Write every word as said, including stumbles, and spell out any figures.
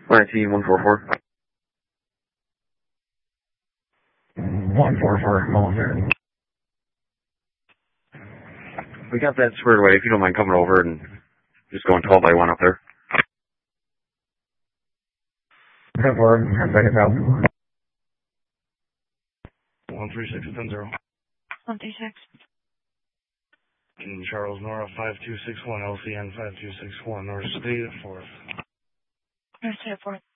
nineteen one four four. one four four, military. We got that squared away. If you don't mind coming over and just going twelve by one up there. ten four, second out. one three six ten zero. one three six. In Charles Nora five two six one, L C N five two six one, North State fourth. North State fourth.